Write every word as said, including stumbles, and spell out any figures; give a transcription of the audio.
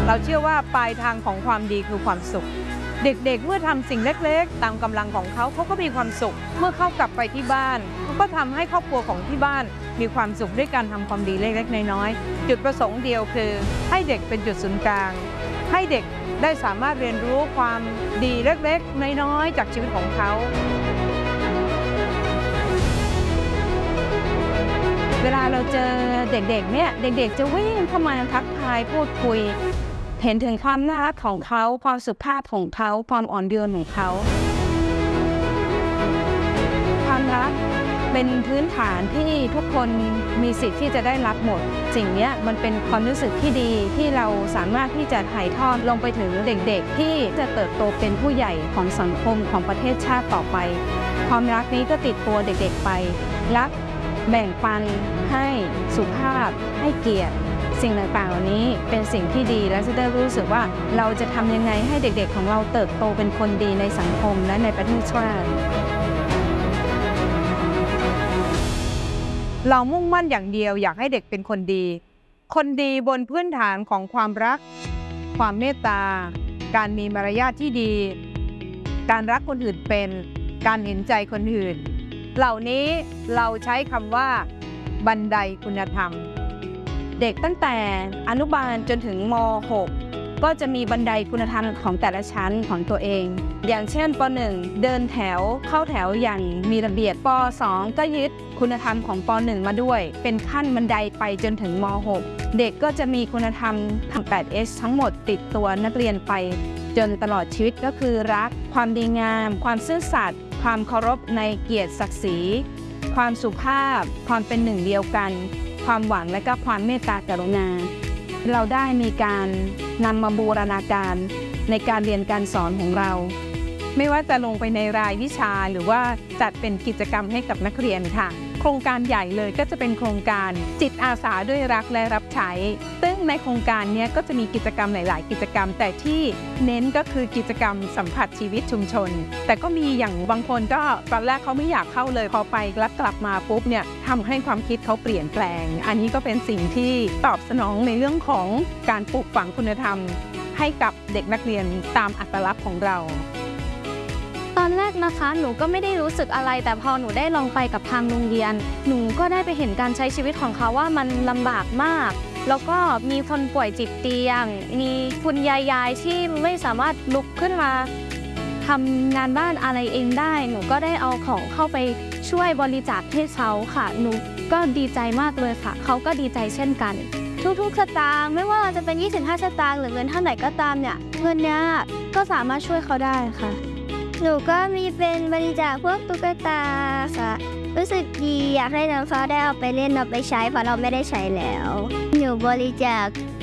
เราเชื่อว่าปลายทางของความดีคือความสุขเด็กๆเมื่อทำสิ่งเล็กๆตามกำลังของเขาเขาก็มีความสุขเมื่อเขากลับไปที่บ้านเขาก็ทำให้ครอบครัวของที่บ้านมีความสุขด้วยการทำความดีเล็กๆน้อยๆจุดประสงค์เดียวคือให้เด็กเป็นจุดศูนย์กลางให้เด็กได้สามารถเรียนรู้ความดีเล็กๆน้อยๆจากชีวิตของเขาเวลาเราเจอเด็กๆเนี่ยเด็กๆจะวิ่งเข้ามาทักทายพูดคุยเห็นถึงความน่ารักของเขาความสุภาพของเขาความอ่อนโยนของเขาความรักเป็นพื้นฐานที่ทุกคนมีสิทธิ์ที่จะได้รับหมดสิ่งนี้มันเป็นความรู้สึกที่ดีที่เราสามารถที่จะถ่ายทอดลงไปถึงเด็กๆที่จะเติบโตเป็นผู้ใหญ่ของสังคมของประเทศชาติต่อไปความรักนี้ก็ติดตัวเด็กๆไปรักแบ่งปันให้สุภาพให้เกียรติสิ่งต่างๆเหล่านี้เป็นสิ่งที่ดีและจะได้รู้สึกว่าเราจะทำยังไงให้เด็กๆของเราเติบโตเป็นคนดีในสังคมและในประเทศชาติเรามุ่งมั่นอย่างเดียวอยากให้เด็กเป็นคนดีคนดีบนพื้นฐานของความรักความเมตตาการมีมารยาทที่ดีการรักคนอื่นเป็นการเห็นใจคนอื่นเหล่านี้เราใช้คำว่าบันไดคุณธรรมเด็กตั้งแต่อนุบาลจนถึงม หก ก็จะมีบันไดคุณธรรมของแต่ละชั้นของตัวเองอย่างเช่นป หนึ่ง เดินแถวเข้าแถวอย่างมีระเบียบป สอง ก็ยึดคุณธรรมของป หนึ่ง มาด้วยเป็นขั้นบันไดไปจนถึงม หก เด็กก็จะมีคุณธรรมทั้ง แปด เอส ทั้งหมดติดตัวนักเรียนไปจนตลอดชีวิตก็คือรักความดีงามความซื่อสัตย์ความเคารพในเกียรติศักดิ์ศรีความสุภาพความเป็นหนึ่งเดียวกันความหวังและก็ความเมตตากรุณาเราได้มีการนำมาบูรณาการในการเรียนการสอนของเราไม่ว่าจะลงไปในรายวิชาหรือว่าจัดเป็นกิจกรรมให้กับนักเรียนค่ะโครงการใหญ่เลยก็จะเป็นโครงการจิตอาสาด้วยรักและรับใช้ซึ่งในโครงการนี้ก็จะมีกิจกรรมหลายๆกิจกรรมแต่ที่เน้นก็คือกิจกรรมสัมผัสชีวิตชุมชนแต่ก็มีอย่างบางคนก็ตอนแรกเขาไม่อยากเข้าเลยพอไปแล้วกลับมาปุ๊บเนี่ยทำให้ความคิดเขาเปลี่ยนแปลงอันนี้ก็เป็นสิ่งที่ตอบสนองในเรื่องของการปลูกฝังคุณธรรมให้กับเด็กนักเรียนตามอัตลักษณ์ของเราตอนแรกนะคะหนูก็ไม่ได้รู้สึกอะไรแต่พอหนูได้ลองไปกับทางโรงเรียนหนูก็ได้ไปเห็นการใช้ชีวิตของเขาว่ามันลำบากมากแล้วก็มีคนป่วยจิตเตียงมีคุณยายๆที่ไม่สามารถลุกขึ้นมาทำงานบ้านอะไรเองได้หนูก็ได้เอาของเข้าไปช่วยบริจาคให้เขาค่ะหนูก็ดีใจมากเลยค่ะเขาก็ดีใจเช่นกันทุกๆสตางค์ไม่ว่าจะเป็นยี่สิบห้าสตางค์หรือเงินเท่าไหร่ก็ตามเนี่ยเงินเนี้ยก็สามารถช่วยเขาได้ค่ะหนูก็มีเป็นบริจาคพวกตุ๊กตาค่ะรู้สึกดีอยากให้น้องเขาได้เอาไปเล่นเอาไปใช้เพราะเราไม่ได้ใช้แล้วหนูบริจาค